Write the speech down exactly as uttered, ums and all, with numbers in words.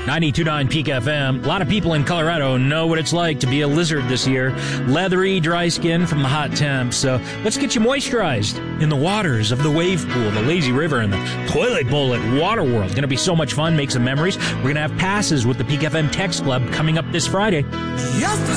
ninety-two point nine Peak F M. A lot of people in Colorado know what it's like to be a lizard this year. Leathery, dry skin from the hot temps. So let's get you moisturized in the waters of the wave pool, the lazy river, and the toilet bowl at Waterworld. Going to be so much fun. Make some memories. We're going to have passes with the Peak F M Text Club coming up this Friday. Yes.